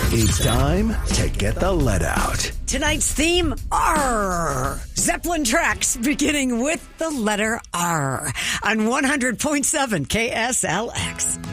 It's time to get the lead out. Tonight's theme, R. Zeppelin tracks beginning with the letter R on 100.7 KSLX.